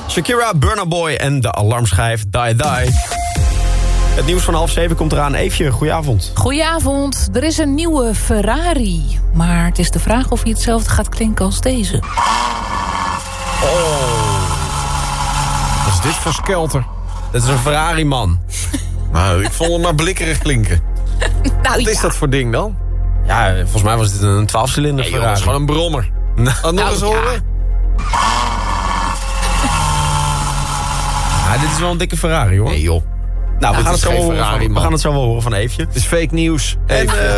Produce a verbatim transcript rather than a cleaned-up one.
Shakira, Burna Boy en de alarmschijf Die Die. Het nieuws van half zeven komt eraan. Eefje, goedenavond. Goedenavond. Er is een nieuwe Ferrari. Maar het is de vraag of hij hetzelfde gaat klinken als deze. Oh. Wat is dit voor skelter? Dat is een Ferrari, man. Nou, ik vond hem maar blikkerig klinken. Nou, Wat is ja. dat voor ding dan? Ja, volgens mij was dit een twaalf-cilinder Nee, joh, Ferrari. dat is gewoon een brommer. Nou, Laat nog eens ja. horen. Ja, dit is wel een dikke Ferrari, hoor. Nee joh. Nou, we dit gaan, het is zo geen wel horen Ferrari, van, we man. gaan het zo wel horen van Eefje. Het is fake nieuws. En Even. uh,